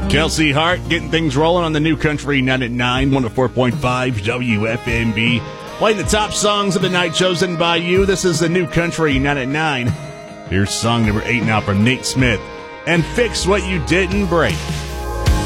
Kelsey Hart getting things rolling on the New Country 9 at 9, 104.5 WFMB. Playing the top songs of the night chosen by you. This is the New Country 9 at 9. Here's song number 8 now from Nate Smith. And Fix What You Didn't Break.